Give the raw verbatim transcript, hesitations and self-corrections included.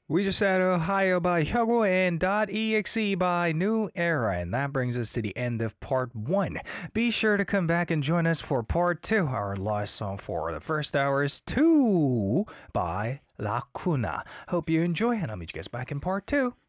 We just had Ohio by Hyogo and .exe by New Era, and that brings us to the end of part one. Be sure to come back and join us for part two. Our last song for the first hour is Two by Lacuna. Hope you enjoy, and I'll meet you guys back in part two.